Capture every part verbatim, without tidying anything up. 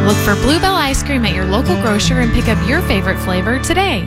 Look for Bluebell ice cream at your local grocer and pick up your favorite flavor today.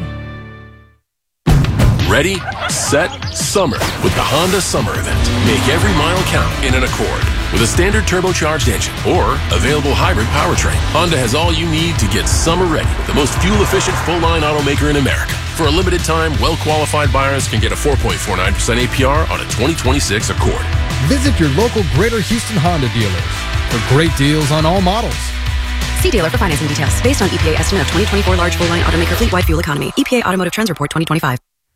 Ready, set, summer with the Honda Summer Event. Make every mile count in an Accord. With a standard turbocharged engine or available hybrid powertrain, Honda has all you need to get summer ready with the most fuel-efficient full-line automaker in America. For a limited time, well-qualified buyers can get a four point four nine percent A P R on a twenty twenty-six Accord. Visit your local Greater Houston Honda dealers for great deals on all models. See dealer for financing details. Based on E P A estimate of twenty twenty-four large full-line automaker fleet-wide fuel economy. E P A Automotive Trends Report twenty twenty-five.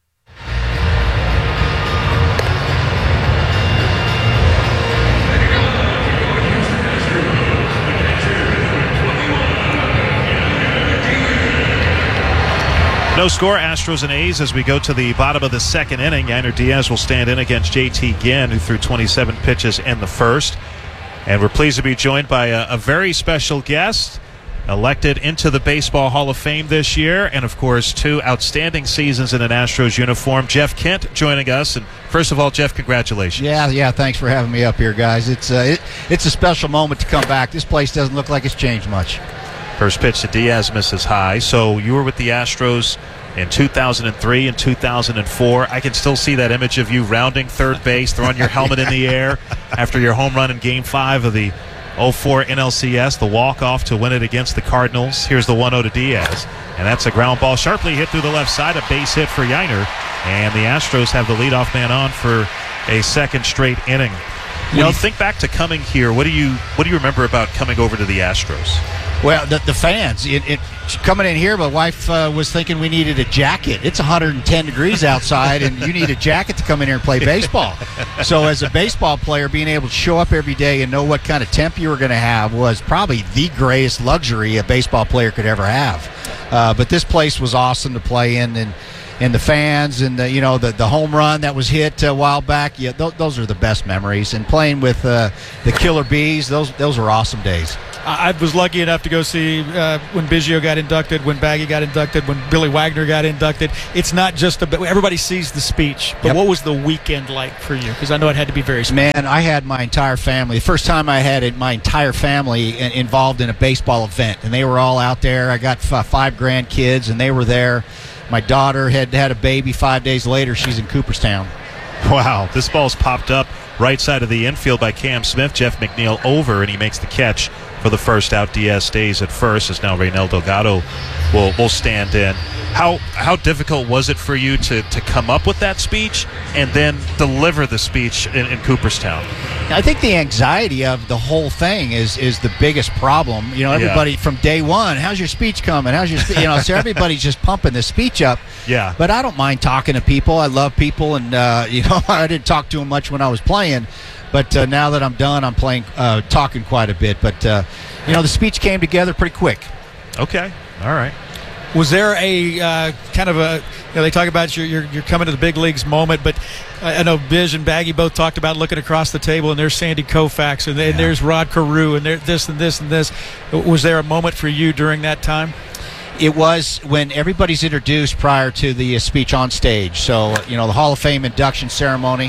No score, Astros and A's as we go to the bottom of the second inning. Yainer Diaz will stand in against J T Ginn, who threw twenty-seven pitches in the first. And we're pleased to be joined by a, a very special guest, elected into the Baseball Hall of Fame this year, and of course two outstanding seasons in an Astros uniform. Jeff Kent joining us. And first of all, Jeff, congratulations. Yeah, yeah, thanks for having me up here, guys. It's uh, it, it's a special moment to come back. This place doesn't look like it's changed much. First pitch to Diaz misses high. So you were with the Astros in two thousand three and two thousand four. I can still see that image of you rounding third base, throwing your helmet in the air after your home run in Game five of the oh four N L C S, the walk-off to win it against the Cardinals. Here's the one oh to Diaz, and that's a ground ball sharply hit through the left side, a base hit for Yainer, and the Astros have the leadoff man on for a second straight inning. When you, know, you think back to coming here, what do you what do you remember about coming over to the Astros? Well, the, the fans. It, it, coming in here, my wife uh, was thinking we needed a jacket. It's one hundred ten degrees outside, and you need a jacket to come in here and play baseball. So as a baseball player, being able to show up every day and know what kind of temp you were going to have was probably the greatest luxury a baseball player could ever have. Uh, but this place was awesome to play in, and and the fans and the, you know the the home run that was hit a while back. Yeah, th- those are the best memories. And playing with uh, the Killer Bees, those those were awesome days. I was lucky enough to go see uh, when Biggio got inducted, when Baggy got inducted, when Billy Wagner got inducted. It's not just a, everybody sees the speech, but yep. What was the weekend like for you? Because I know it had to be very special. Man, I had my entire family. The first time I had it, my entire family involved in a baseball event, and they were all out there. I got f- five grandkids, and they were there. My daughter had had a baby five days later. She's in Cooperstown. Wow, this ball's popped up right side of the infield by Cam Smith. Jeff McNeil over, and he makes the catch for the first out. Diaz stays at first as now Reynel Delgado will will stand in. How how difficult was it for you to, to come up with that speech and then deliver the speech in, in Cooperstown? I think the anxiety of the whole thing is is the biggest problem. You know, everybody yeah. from day one, how's your speech coming? How's your spe-? you know? So everybody's just pumping the speech up. Yeah. But I don't mind talking to people. I love people, and uh, you know, I didn't talk to them much when I was playing. But uh, now that I'm done, I'm playing, uh, talking quite a bit. But, uh, you know, the speech came together pretty quick. Okay. All right. Was there a uh, kind of a, you know, they talk about your, your, your coming to the big leagues moment, but I, I know Biz and Baggy both talked about looking across the table, and there's Sandy Koufax, and, yeah. and there's Rod Carew, and there, this and this and this. Was there a moment for you during that time? It was when everybody's introduced prior to the uh, speech on stage. So, you know, the Hall of Fame induction ceremony.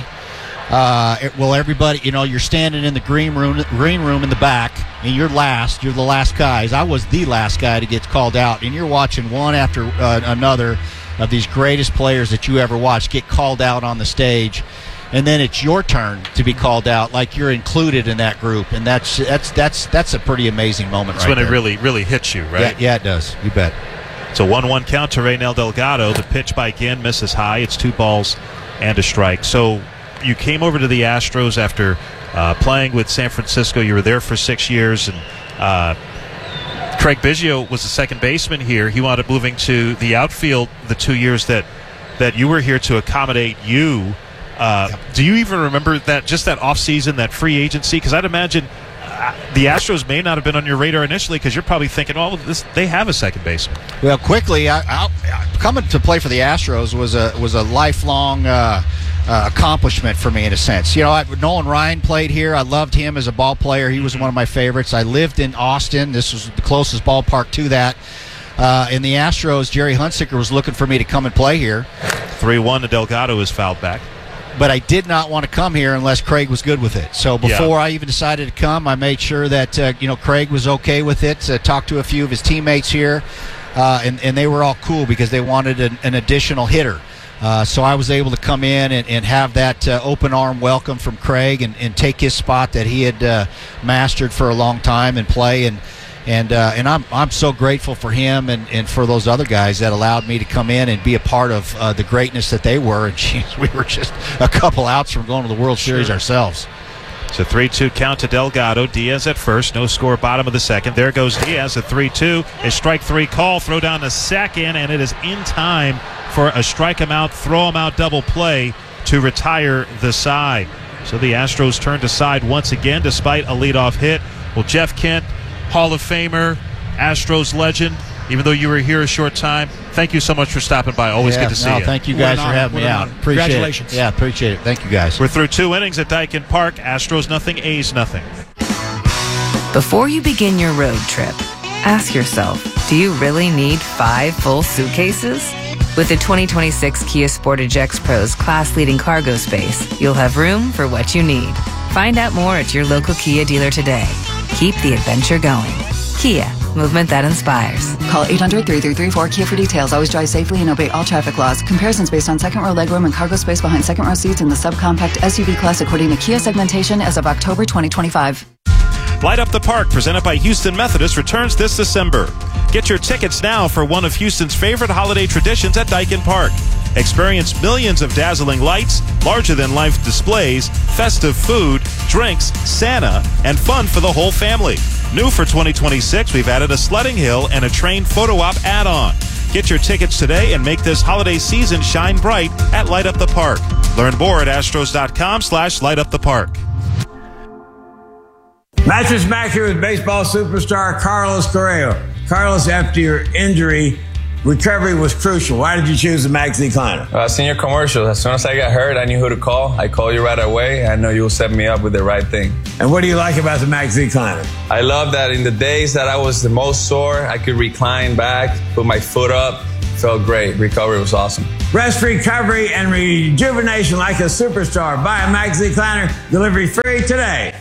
Uh, it, well, everybody, you know, you're standing in the green room, green room in the back, and you're last. You're the last guys. I was the last guy to get called out, and you're watching one after uh, another of these greatest players that you ever watched get called out on the stage, and then it's your turn to be called out, like you're included in that group, and that's that's that's that's a pretty amazing moment. That's right when there. It really really hits you, right? Yeah, yeah, it does. You bet. It's a one one count to Reynel Delgado. The pitch by Ginn misses high. It's two balls and a strike. So you came over to the Astros after uh, playing with San Francisco. You were there for six years, and uh, Craig Biggio was the second baseman here. He wound up moving to the outfield the two years that, that you were here to accommodate you. Uh, yep. Do you even remember that, just that offseason, that free agency? Because I'd imagine uh, the Astros may not have been on your radar initially because you're probably thinking, oh, this, they have a second baseman. Well, quickly, I, I, coming to play for the Astros was a was a lifelong uh, uh, accomplishment for me in a sense. You know, I, Nolan Ryan played here. I loved him as a ball player. He was mm-hmm. one of my favorites. I lived in Austin. This was the closest ballpark to that. Uh, in the Astros, Jerry Hunsicker was looking for me to come and play here. three one to Delgado is fouled back. but I did not want to come here unless Craig was good with it. So before yeah. I even decided to come, I made sure that uh, you know Craig was okay with it. Uh, talked to a few of his teammates here, uh, and, and they were all cool because they wanted an, an additional hitter. Uh, so I was able to come in and, and have that uh, open arm welcome from Craig and, and take his spot that he had uh, mastered for a long time and play. And and uh, and I'm I'm so grateful for him and, and for those other guys that allowed me to come in and be a part of uh, the greatness that they were. And geez, we were just a couple outs from going to the World Series sure. ourselves. It's a three two count to Delgado. Diaz at first. No score, bottom of the second. There goes Diaz at three two. A strike three call. Throw down to second, and it is in time for a strike him out, throw him out double play to retire the side. So the Astros turn to side once again despite a leadoff hit. Well, Jeff Kent, Hall of Famer, Astros legend, even though you were here a short time, thank you so much for stopping by. Always yeah, good to see no, you. Thank you guys what for having me out. Appreciate Congratulations. it. Yeah, appreciate it. Thank you guys. We're through two innings at Daikin Park. Astros nothing, A's nothing. Before you begin your road trip, ask yourself, do you really need five full suitcases? With the twenty twenty-six Kia Sportage X-Pro's class-leading cargo space, you'll have room for what you need. Find out more at your local Kia dealer today. Keep the adventure going. Kia, movement that inspires. Call eight hundred, three three three, four, K I A for details. Always drive safely and obey all traffic laws. Comparisons based on second row legroom and cargo space behind second row seats in the subcompact S U V class according to Kia segmentation as of October twenty twenty-five. Light Up the Park, presented by Houston Methodist, returns this December. Get your tickets now for one of Houston's favorite holiday traditions at Daikin Park. Experience millions of dazzling lights, larger-than-life displays, festive food, drinks, Santa, and fun for the whole family. New for twenty twenty-six, we've added a sledding hill and a train photo op add-on. Get your tickets today and make this holiday season shine bright at Light Up the Park. Learn more at astros.com slash light up the park. Mattress back here with baseball superstar Carlos Correa. Carlos, after your injury, recovery was crucial. Why did you choose the Max Decliner? Uh, I seen your commercial. As soon as I got hurt, I knew who to call. I called you right away. I know you'll set me up with the right thing. And what do you like about the Max Decliner? I love that in the days that I was the most sore, I could recline back, put my foot up. Felt great. Recovery was awesome. Rest, recovery, and rejuvenation like a superstar. Buy a Max Decliner. Delivery free today.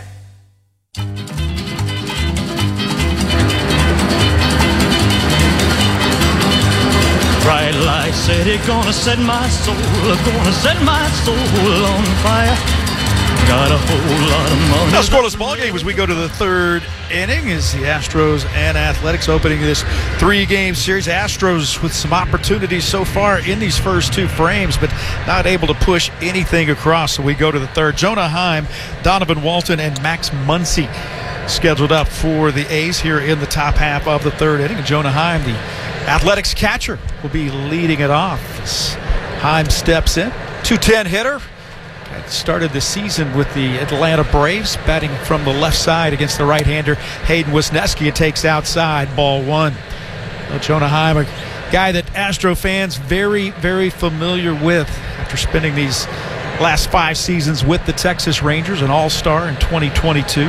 Bright light city, gonna set my soul, gonna set my soul on fire. Got a whole lot of money. Now, scoreless ball game as we go to the third inning is the Astros and Athletics opening this three-game series. Astros with some opportunities so far in these first two frames, but not able to push anything across. So we go to the third. Jonah Heim, Donovan Walton, and Max Muncy scheduled up for the A's here in the top half of the third inning. And Jonah Heim, the Athletics catcher, will be leading it off as Heim steps in. two ten hitter. Started the season with the Atlanta Braves, batting from the left side against the right-hander Hayden Wesneski. It takes outside, ball one. Well, Jonah Heim, a guy that Astro fans very, very familiar with after spending these last five seasons with the Texas Rangers, an all-star in twenty twenty-two.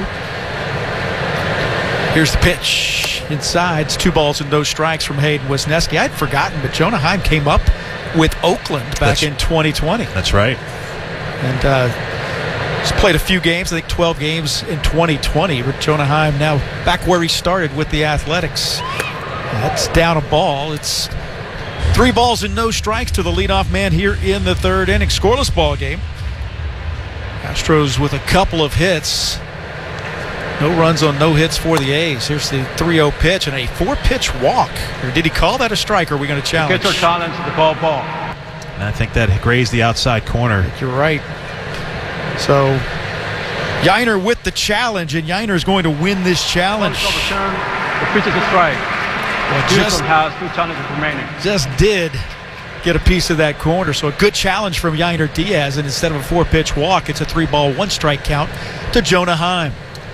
Here's the pitch. Inside, it's two balls and no strikes from Hayden Wesneski. I'd forgotten, but Jonah Heim came up with Oakland back that's, in twenty twenty. That's right. And uh, he's played a few games, I think twelve games in twenty twenty. But Jonah Heim now back where he started with the Athletics. That's down a ball. It's three balls and no strikes to the leadoff man here in the third inning. Scoreless ball game. Astros with a couple of hits. No runs on no hits for the A's. Here's the three oh pitch and a four-pitch walk. Or did he call that a strike, or are we going to challenge? Pitcher challenge the ball ball. And I think that grazed the outside corner. You're right. So Yiner with the challenge, and Yiner is going to win this challenge. The pitch is a strike. Well, just has two challenges remaining. Just did get a piece of that corner. So a good challenge from Yiner Diaz, and instead of a four-pitch walk, it's a three-ball, one-strike count to Jonah Heim.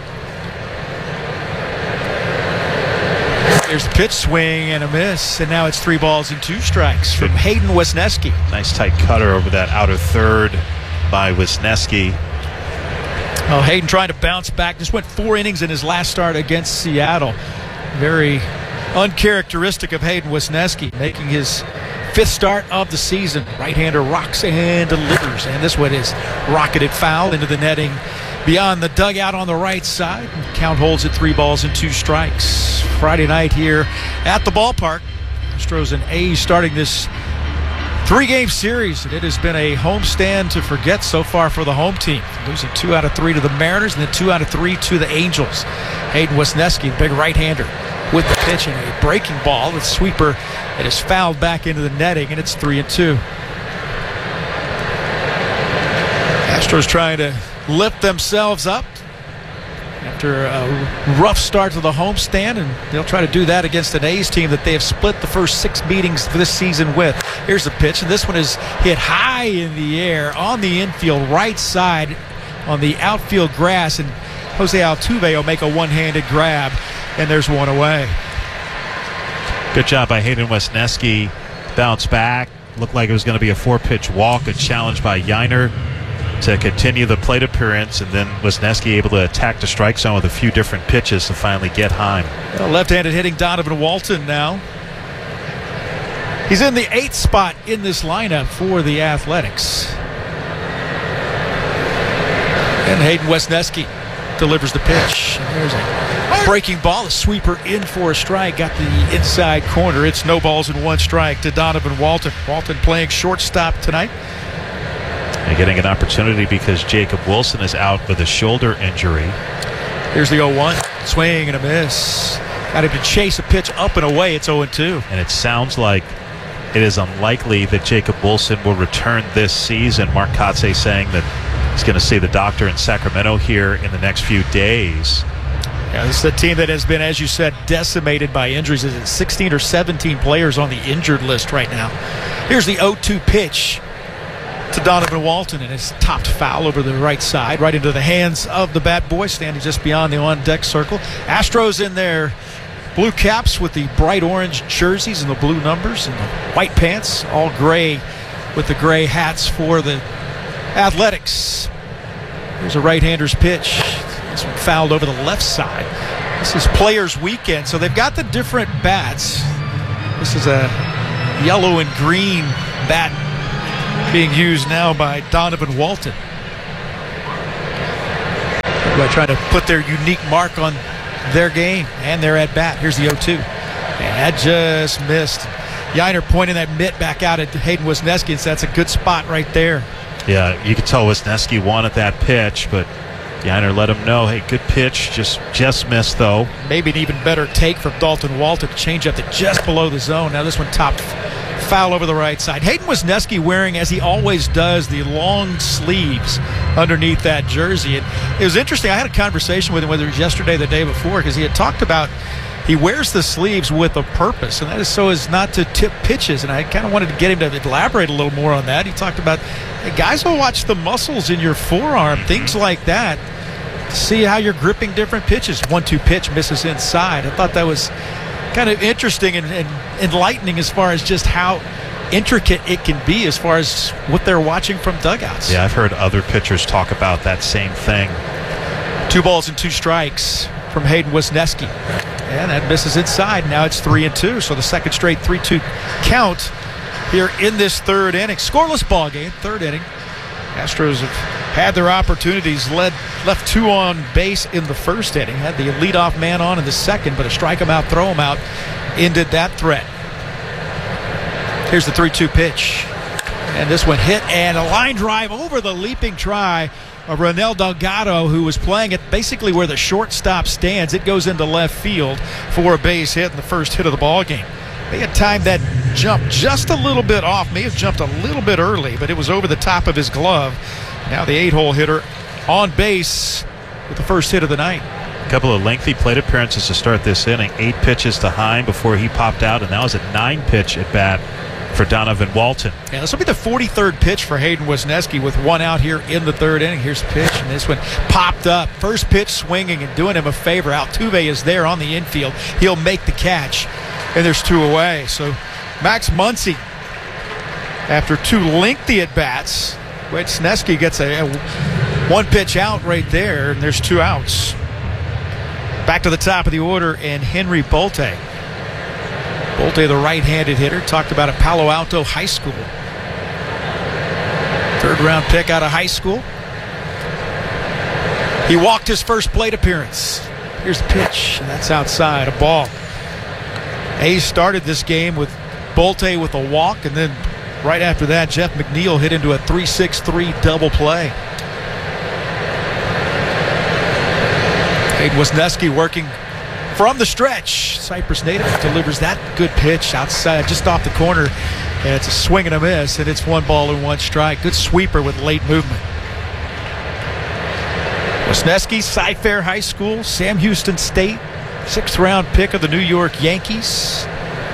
There's the pitch, swing and a miss, and now it's three balls and two strikes from Hayden Wesneski. Nice tight cutter over that outer third by Wesneski. Oh, Hayden trying to bounce back. Just went four innings in his last start against Seattle. Very uncharacteristic of Hayden Wesneski, making his Fifth start of the season. Right-hander rocks and delivers. And this one is rocketed foul into the netting beyond the dugout on the right side. Count holds at three balls and two strikes. Friday night here at the ballpark. Astros and A's starting this three-game series, and it has been a homestand to forget so far for the home team. Losing two out of three to the Mariners and then two out of three to the Angels. Hayden Wesneski, the big right-hander, with the pitch and a breaking ball. The sweeper, it is fouled back into the netting, and it's three and two. Astros trying to lift themselves up after a rough start to the homestand, and they'll try to do that against an A's team that they have split the first six meetings this season with. Here's the pitch, and this one is hit high in the air on the infield right side on the outfield grass, and Jose Altuve will make a one-handed grab, and there's one away. Good job by Hayden Wesneski. Bounce back. Looked like it was going to be a four-pitch walk, a challenge by Yainer to continue the plate appearance, and then Wesneski able to attack the strike zone with a few different pitches to finally get Heim. Well, left-handed hitting Donovan Walton now. He's in the eighth spot in this lineup for the Athletics. And Hayden Wesneski delivers the pitch. And there's a breaking ball, a sweeper in for a strike. Got the inside corner. It's no balls and one strike to Donovan Walton. Walton playing shortstop tonight. And getting an opportunity because Jacob Wilson is out with a shoulder injury. Here's the oh one. Swing and a miss. Got him to chase a pitch up and away. It's oh and two. And it sounds like it is unlikely that Jacob Wilson will return this season. Mark Kotsay saying that he's going to see the doctor in Sacramento here in the next few days. Yeah, this is a team that has been, as you said, decimated by injuries. Is it sixteen or seventeen players on the injured list right now? Here's the oh two pitch to Donovan Walton, and it's topped foul over the right side, right into the hands of the bat boy standing just beyond the on-deck circle. Astros in their blue caps with the bright orange jerseys and the blue numbers, and the white pants, all gray with the gray hats for the Athletics. Here's a right-hander's pitch. This one fouled over the left side. This is Players Weekend, so they've got the different bats. This is a yellow and green bat being used now by Donovan Walton. By trying to put their unique mark on their game and their at-bat. Here's the oh two. And that just missed. Yainer pointing that mitt back out at Hayden Wesneski, and so that's a good spot right there. Yeah, you could tell Wesneski wanted that pitch, but Yainer let him know, hey, good pitch, just just missed, though. Maybe an even better take from Dalton Walton to change up to just below the zone. Now this one topped foul over the right side. Hayden Wesneski wearing, as he always does, the long sleeves underneath that jersey. And it was interesting. I had a conversation with him, whether it was yesterday or the day before, because he had talked about he wears the sleeves with a purpose, and that is so as not to tip pitches. And I kind of wanted to get him to elaborate a little more on that. He talked about, hey, guys will watch the muscles in your forearm, things like that, to see how you're gripping different pitches. One two pitch misses inside. I thought that was kind of interesting and, and enlightening as far as just how intricate it can be as far as what they're watching from dugouts. Yeah, I've heard other pitchers talk about that same thing. Two balls and two strikes from Hayden Wesneski. And that misses inside. Now it's three and two. So the second straight three two count here in this third inning. Scoreless ball game, third inning. Astros have had their opportunities, led left two on base in the first inning, had the leadoff man on in the second, but a strike him out, throw him out ended that threat. Here's the three two pitch, and this one hit, and a line drive over the leaping try of Ronel Delgado, who was playing it basically where the shortstop stands. It goes into left field for a base hit in the first hit of the ball game. They had timed that jump just a little bit off, may have jumped a little bit early, but it was over the top of his glove. Now the eight-hole hitter on base with the first hit of the night. A couple of lengthy plate appearances to start this inning. Eight pitches to Heim before he popped out, and that was a nine-pitch at bat for Donovan Walton. Yeah, this will be the forty-third pitch for Hayden Wesneski with one out here in the third inning. Here's the pitch, and this one popped up. First pitch swinging and doing him a favor. Altuve is there on the infield. He'll make the catch, and there's two away. So Max Muncy, after two lengthy at-bats, Wesneski gets a, a one pitch out right there, and there's two outs. Back to the top of the order, and Henry Bolte. Bolte, the right-handed hitter, talked about at Palo Alto High School. Third-round pick out of high school. He walked his first plate appearance. Here's the pitch, and that's outside, a ball. A's started this game with Bolte with a walk, and then right after that, Jeff McNeil hit into a three six three double play. Hayden Wesneski working from the stretch. Cypress native delivers that good pitch outside, just off the corner. And it's a swing and a miss, and it's one ball and one strike. Good sweeper with late movement. Wesneski, Cy-Fair High School, Sam Houston State, sixth round pick of the New York Yankees.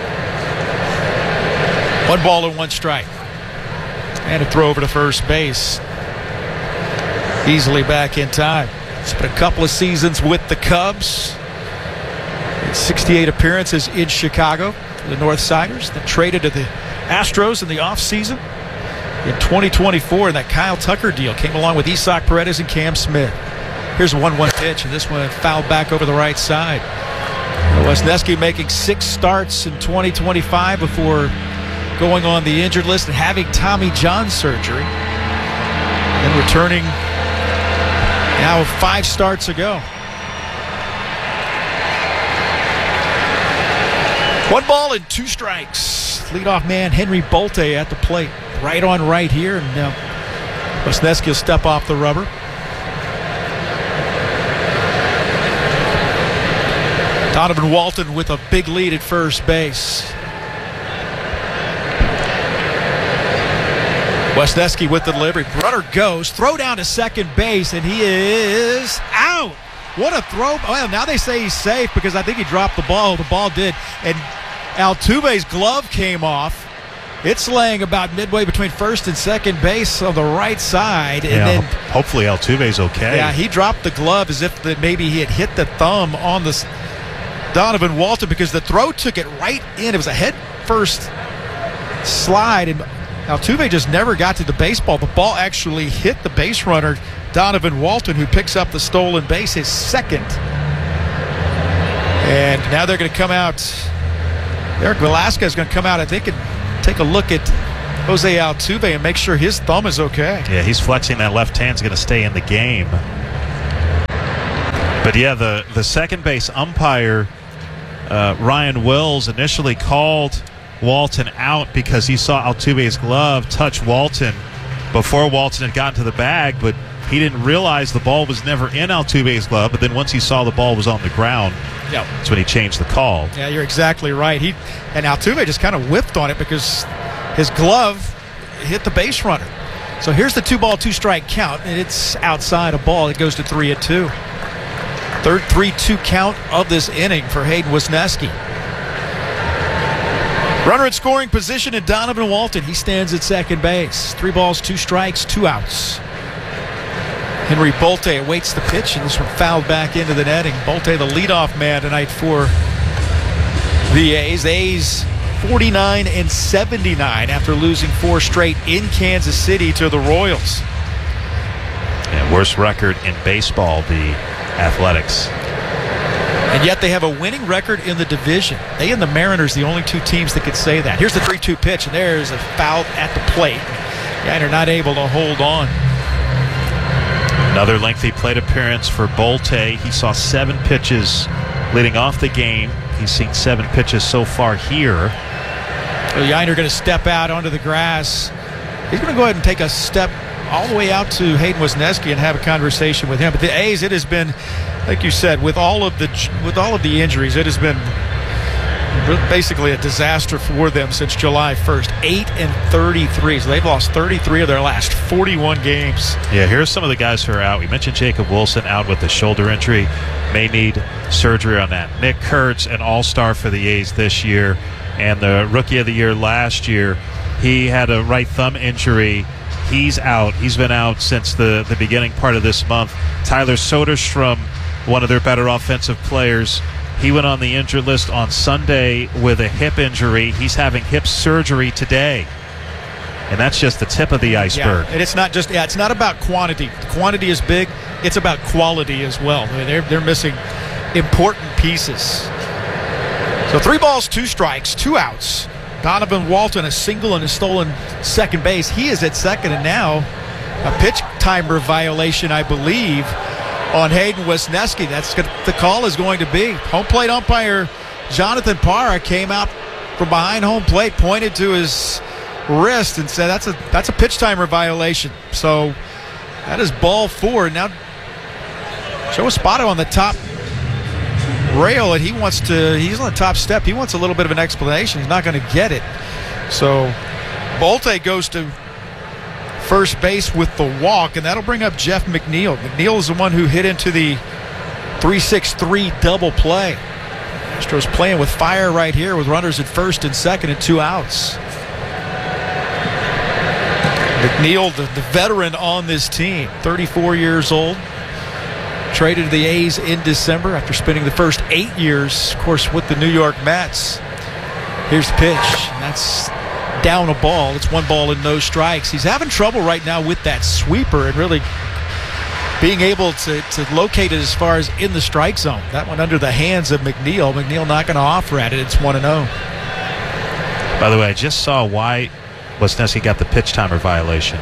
One ball and one strike. And a throw over to first base. Easily back in time. Spent a couple of seasons with the Cubs. sixty-eight appearances in Chicago for the Northsiders. Then traded to the Astros in the offseason in twenty twenty-four. And that Kyle Tucker deal came along with Isaac Paredes and Cam Smith. Here's a one one pitch, and this one fouled back over the right side. Wesneski making six starts in twenty twenty-five before going on the injured list and having Tommy John surgery. And returning now five starts ago. One ball and two strikes. Leadoff man Henry Bolte at the plate. Right on right here. And now Wesneski will step off the rubber. Donovan Walton with a big lead at first base. Wesneski with the delivery. Runner goes. Throw down to second base, and he is out. What a throw. Well, now they say he's safe because I think he dropped the ball. The ball did. And Altuve's glove came off. It's laying about midway between first and second base on the right side. And yeah, then hopefully Altuve's okay. Yeah, he dropped the glove as if the, maybe he had hit the thumb on the Donovan Walton because the throw took it right in. It was a head first slide, and Altuve just never got to the baseball. The ball actually hit the base runner, Donovan Walton, who picks up the stolen base, his second. And now they're going to come out. Eric Velasquez is going to come out, I think, and take a look at Jose Altuve and make sure his thumb is okay. Yeah, he's flexing that left hand's going to stay in the game. But yeah, the, the second base umpire, uh, Ryan Wills, initially called Walton out because he saw Altuve's glove touch Walton before Walton had gotten to the bag, but he didn't realize the ball was never in Altuve's glove. But then once he saw the ball was on the ground, yep, that's when he changed the call. Yeah, you're exactly right. He and Altuve just kind of whipped on it because his glove hit the base runner. So here's the two ball, two strike count, and it's outside a ball. It goes to three and two. Third three two count of this inning for Hayden Wesneski. Runner in scoring position in Donovan Walton. He stands at second base. Three balls, two strikes, two outs. Henry Bolte awaits the pitch, and this one fouled back into the netting. Bolte, the leadoff man tonight for the A's. A's forty-nine and seventy-nine after losing four straight in Kansas City to the Royals. Yeah, worst record in baseball, the Athletics. And yet they have a winning record in the division. They and the Mariners, the only two teams that could say that. Here's the three two pitch, and there's a foul at the plate. Yeah, they're not able to hold on. Another lengthy plate appearance for Bolte. He saw seven pitches leading off the game. He's seen seven pitches so far here. So Yainer going to step out onto the grass. He's going to go ahead and take a step all the way out to Hayden Wesneski and have a conversation with him. But the A's, it has been, like you said, with all of the with all of the injuries, it has been basically a disaster for them since July first. eight and thirty-three. So they've lost thirty-three of their last forty-one games. Yeah, here's some of the guys who are out. We mentioned Jacob Wilson out with a shoulder injury. May need surgery on that. Nick Kurtz, an all-star for the A's this year, and the Rookie of the Year last year. He had a right thumb injury. He's out. He's been out since the, the beginning part of this month. Tyler Soderstrom, one of their better offensive players, he went on the injured list on Sunday with a hip injury. He's having hip surgery today. And that's just the tip of the iceberg. Yeah, and it's not just, yeah, it's not about quantity. Quantity is big. It's about quality as well. I mean, they're, they're missing important pieces. So three balls, two strikes, two outs. Donovan Walton, a single and a stolen second base. He is at second, and now a pitch timer violation, I believe, on Hayden Wesneski. That's what the call is going to be. Home plate umpire Jonathan Parra came out from behind home plate, pointed to his wrist, and said that's a that's a pitch timer violation. So that is ball four. Now Joe Espada on the top rail, and he wants to he's on the top step. He wants a little bit of an explanation. He's not going to get it. So Bolte goes to first base with the walk, and that'll bring up Jeff McNeil. McNeil is the one who hit into the three six three double play. Astros playing with fire right here with runners at first and second and two outs. McNeil, the, the veteran on this team, thirty-four years old. Traded to the A's in December after spending the first eight years, of course, with the New York Mets. Here's the pitch. And that's down a ball. It's one ball and no strikes. He's having trouble right now with that sweeper and really being able to, to locate it as far as in the strike zone. That one under the hands of McNeil. McNeil not going to offer at it. It's one and oh. By the way, I just saw why Wesneski got the pitch timer violation.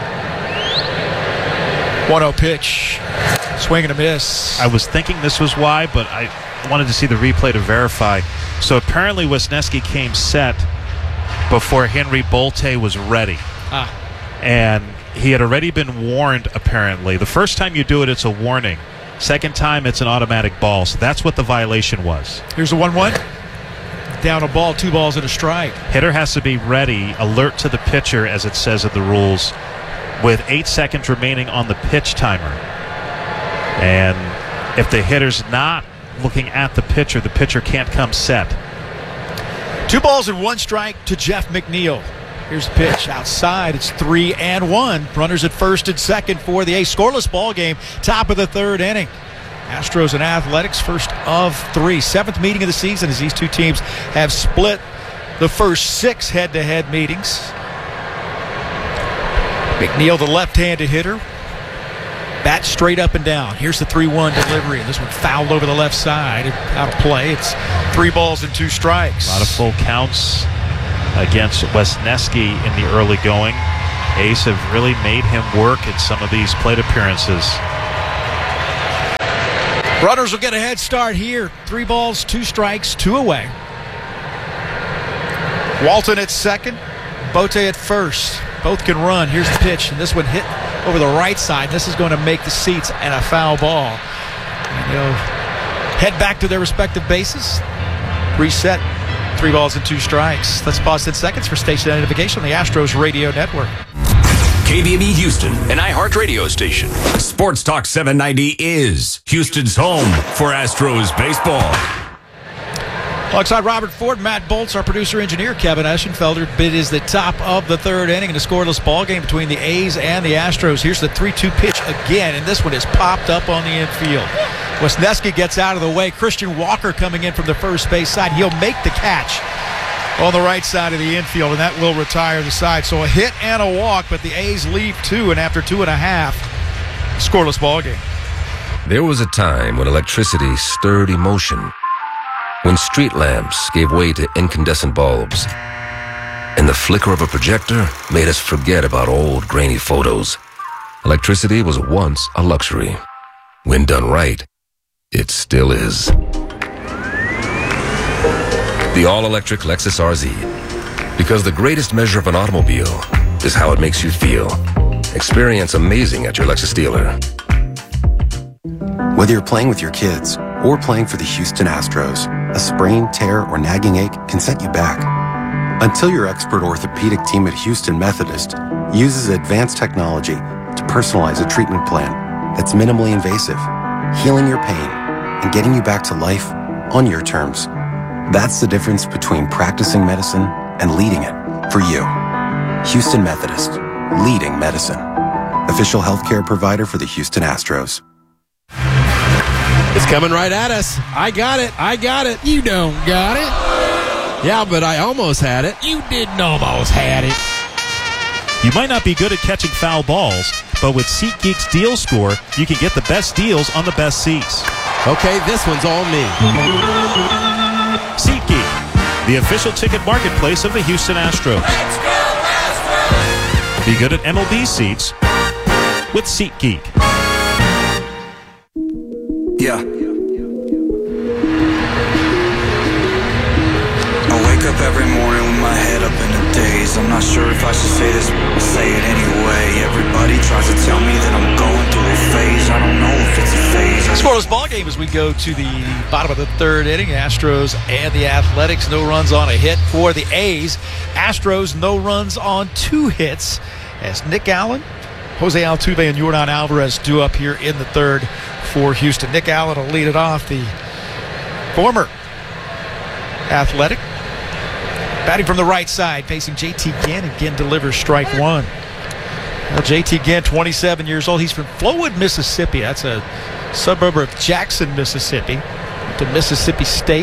one oh pitch. Swing and a miss. I was thinking this was why, but I wanted to see the replay to verify. So apparently Wesneski came set before Henry Bolte was ready. Ah. And he had already been warned, apparently. The first time you do it, it's a warning. Second time, it's an automatic ball. So that's what the violation was. Here's the one one. Down a ball, two balls and a strike. Hitter has to be ready, alert to the pitcher, as it says in the rules, with eight seconds remaining on the pitch timer. And if the hitter's not looking at the pitcher, the pitcher can't come set. Two balls and one strike to Jeff McNeil. Here's the pitch outside. It's three and one. Runners at first and second for the A's. Scoreless ball game. Top of the third inning. Astros and Athletics, first of three. Seventh meeting of the season as these two teams have split the first six head-to-head meetings. McNeil, the left-handed hitter. Bat straight up and down. Here's the three one delivery. This one fouled over the left side. Out of play. It's three balls and two strikes. A lot of full counts against Wesneski in the early going. A's have really made him work in some of these plate appearances. Runners will get a head start here. Three balls, two strikes, two away. Walton at second. Bote at first. Both can run. Here's the pitch, and this one hit over the right side. This is going to make the seats and a foul ball. And they'll head back to their respective bases. Reset. Three balls and two strikes. Let's pause ten seconds for station identification on the Astros Radio Network. K B M E Houston, an iHeart radio station. Sports Talk seven ninety is Houston's home for Astros baseball. Alongside Robert Ford, Matt Bolts, our producer-engineer, Kevin Eschenfelder. It is the top of the third inning in a scoreless ball game between the A's and the Astros. Here's the three two pitch again, and this one is popped up on the infield. Wesneski gets out of the way. Christian Walker coming in from the first base side. He'll make the catch on the right side of the infield, and that will retire the side. So a hit and a walk, but the A's leave two, and after two and a half, scoreless ball game. There was a time when electricity stirred emotion, when street lamps gave way to incandescent bulbs, and the flicker of a projector made us forget about old grainy photos. Electricity was once a luxury. When done right, it still is. The all-electric Lexus R Z. Because the greatest measure of an automobile is how it makes you feel. Experience amazing at your Lexus dealer. Whether you're playing with your kids or playing for the Houston Astros, a sprain, tear, or nagging ache can set you back. Until your expert orthopedic team at Houston Methodist uses advanced technology to personalize a treatment plan that's minimally invasive, healing your pain and getting you back to life on your terms. That's the difference between practicing medicine and leading it for you. Houston Methodist, leading medicine. Official healthcare provider for the Houston Astros. It's coming right at us. I got it. I got it. You don't got it. Yeah, but I almost had it. You didn't almost had it. You might not be good at catching foul balls, but with SeatGeek's Deal Score, you can get the best deals on the best seats. Okay, this one's all me. SeatGeek. the official ticket marketplace of the Houston Astros. Be good at M L B seats with SeatGeek. Yeah. I wake up every morning with my head up in a daze. I'm not sure if I should say this, but say it anyway. Everybody tries to tell me that I'm going through a phase. I don't know if it's a phase. Scoreless ball game as we go to the bottom of the third inning. Astros and the Athletics. No runs on a hit for the A's. Astros no runs on two hits as Nick Allen, Jose Altuve, and Yordan Alvarez do up here in the third for Houston. Nick Allen will lead it off, the former Athletic. Batting from the right side, facing J T Ginn. Again, delivers strike one. Well, J T Ginn, twenty-seven years old. He's from Flowood, Mississippi. That's a suburb of Jackson, Mississippi. Went to Mississippi State.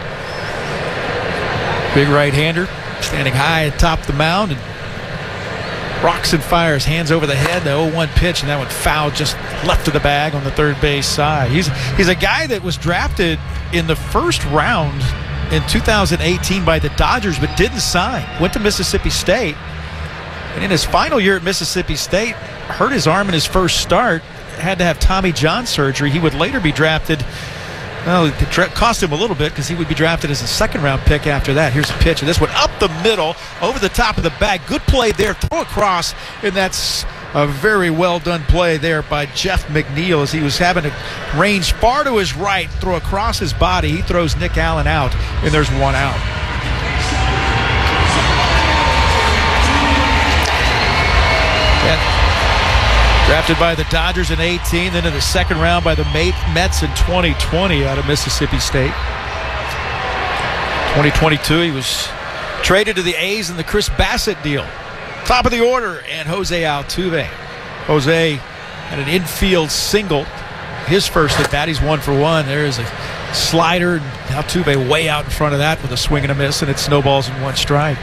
Big right-hander, standing high atop the mound and rocks and fires, hands over the head. The oh one pitch, and that one fouled just left of the bag on the third base side. He's he's a guy that was drafted in the first round in two thousand eighteen by the Dodgers, but didn't sign. Went to Mississippi State, and in his final year at Mississippi State, hurt his arm in his first start. Had to have Tommy John surgery. He would later be drafted. Well, it cost him a little bit because he would be drafted as a second-round pick after that. Here's a pitch, and this one up the middle, over the top of the bag. Good play there, throw across, and that's a very well-done play there by Jeff McNeil as he was having to range far to his right, throw across his body. He throws Nick Allen out, and there's one out. Yeah. Drafted by the Dodgers in eighteen, then in the second round by the Mets in twenty twenty out of Mississippi State. twenty twenty-two, he was traded to the A's in the Chris Bassett deal. Top of the order, and Jose Altuve. Jose had an infield single. His first at bat, he's one for one. There is a slider, and Altuve way out in front of that with a swing and a miss, and it snowballs in one strike.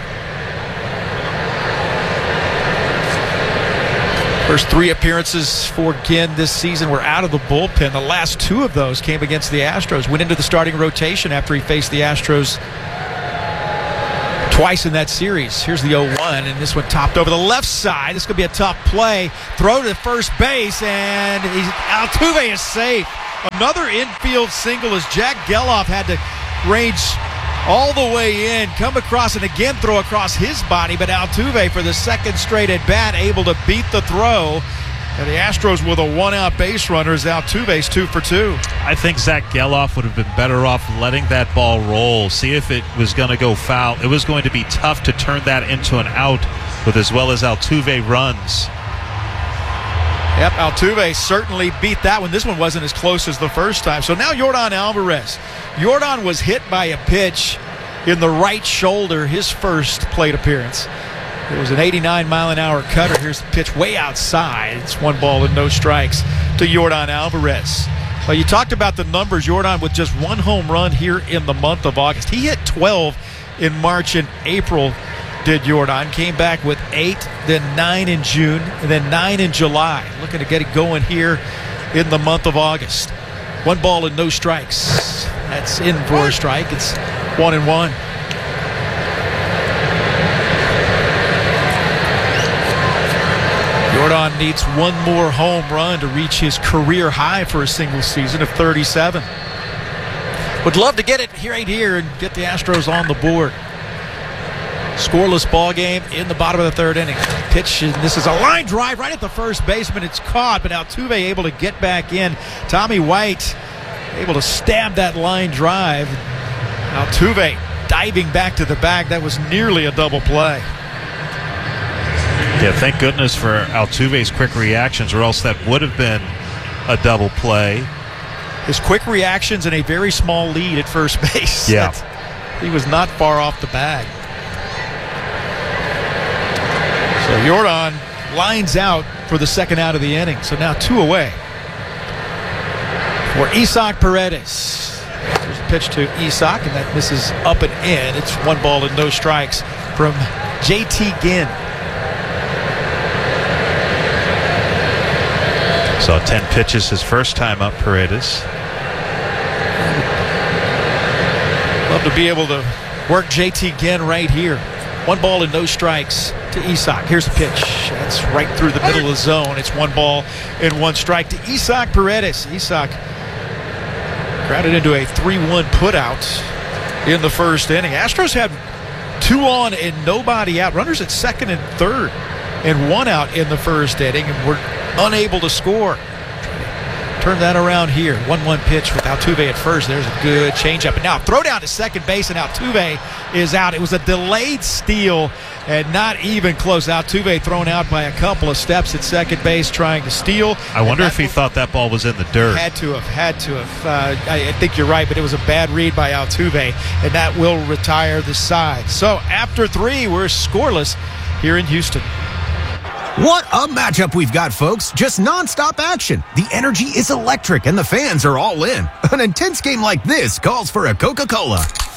First three appearances for Ginn this season were out of the bullpen. The last two of those came against the Astros. Went into the starting rotation after he faced the Astros twice in that series. Here's the oh one, and this one topped over the left side. This could be a tough play. Throw to first base, and he's, Altuve is safe. Another infield single as Jack Geloff had to range all the way in, come across, and again throw across his body, but Altuve for the second straight at bat able to beat the throw. And the Astros with a one-out base runner as Altuve's two for two. I think Zach Geloff would have been better off letting that ball roll, see if it was going to go foul. It was going to be tough to turn that into an out with as well as Altuve runs. Yep, Altuve certainly beat that one. This one wasn't as close as the first time. So now Yordan Alvarez. Yordan was hit by a pitch in the right shoulder, his first plate appearance. It was an eighty-nine mile an hour cutter. Here's the pitch way outside. It's one ball and no strikes to Yordan Alvarez. Well, you talked about the numbers. Yordan with just one home run here in the month of August. He hit twelve in March and April, did Yordan. Came back with eight, then nine in June, and then nine in July. Looking to get it going here in the month of August. One ball and no strikes. That's in for a strike. It's one and one. Yordan needs one more home run to reach his career high for a single season of thirty-seven. Would love to get it here right here and get the Astros on the board. Scoreless ball game in the bottom of the third inning. Pitch, and this is a line drive right at the first baseman. It's caught, but Altuve able to get back in. Tommy White able to stab that line drive. Altuve diving back to the bag. That was nearly a double play. Yeah, thank goodness for Altuve's quick reactions, or else that would have been a double play. His quick reactions and a very small lead at first base. Yeah. He was not far off the bag. So Yordan lines out for the second out of the inning. So now two away for Isaac Paredes. There's a pitch to Isaac, and that misses up and in. It's one ball and no strikes from J T Ginn. So ten pitches his first time up, Paredes. Love to be able to work J T Ginn right here. One ball and no strikes to Isak. Here's the pitch. That's right through the middle of the zone. It's one ball and one strike to Isak Paredes. Isak grounded into a three one putout in the first inning. Astros had two on and nobody out. Runners at second and third and one out in the first inning, and were unable to score. Turn that around here. one one pitch with Altuve at first. There's a good changeup. And now throw down to second base, and Altuve is out. It was a delayed steal and not even close. Altuve thrown out by a couple of steps at second base trying to steal. I wonder if he thought that ball was in the dirt. Had to have, had to have. Uh, I, I think you're right, but it was a bad read by Altuve, and that will retire the side. So after three, we're scoreless here in Houston. What a matchup we've got, folks. Just nonstop action. The energy is electric and the fans are all in. An intense game like this calls for a Coca-Cola.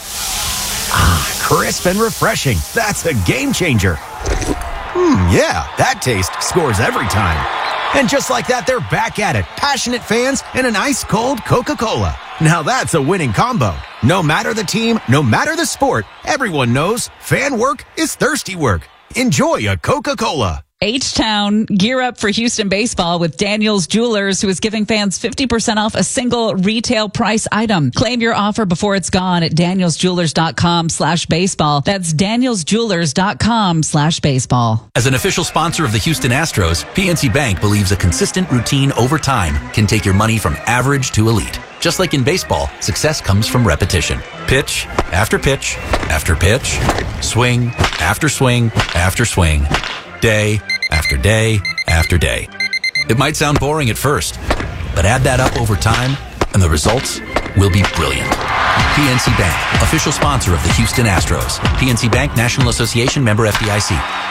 Ah, crisp and refreshing. That's a game changer. Hmm, yeah, that taste scores every time. And just like that, they're back at it. Passionate fans and an ice-cold Coca-Cola. Now that's a winning combo. No matter the team, no matter the sport, everyone knows fan work is thirsty work. Enjoy a Coca-Cola. H-Town, gear up for Houston baseball with Daniels Jewelers, who is giving fans fifty percent off a single retail price item. Claim your offer before it's gone at danielsjewelers.com slash baseball. That's danielsjewelers.com slash baseball. As an official sponsor of the Houston Astros, P N C Bank believes a consistent routine over time can take your money from average to elite. Just like in baseball, success comes from repetition. Pitch after pitch after pitch. Swing after swing after swing. Day after day after day. It might sound boring at first, but add that up over time, and the results will be brilliant. P N C Bank, official sponsor of the Houston Astros. P N C Bank, National Association, member F D I C.